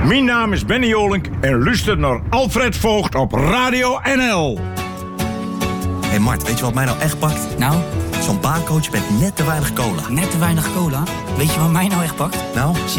Mijn naam is Benny Jolink en luister naar Alfred Voogd op Radio NL. Hé Mart, weet je wat mij nou echt pakt? Nou? Zo'n baancoach met net te weinig cola. Net te weinig cola? Weet je wat mij nou echt pakt? Nou, zie